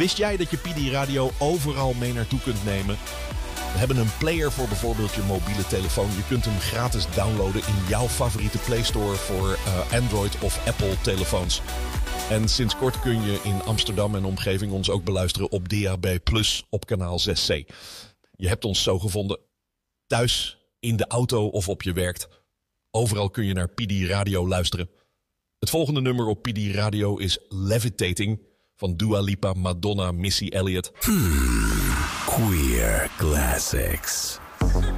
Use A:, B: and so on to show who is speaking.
A: Wist jij dat je PD Radio overal mee naartoe kunt nemen? We hebben een player voor bijvoorbeeld je mobiele telefoon. Je kunt hem gratis downloaden in jouw favoriete Play Store voor Android of Apple telefoons. En sinds kort kun je in Amsterdam en omgeving ons ook beluisteren op DAB+ op kanaal 6C. Je hebt ons zo gevonden. Thuis, in de auto of op je werk. Overal kun je naar PD Radio luisteren. Het volgende nummer op PD Radio is Levitating van Dua Lipa, Madonna, Missy Elliott.
B: Queer Classics.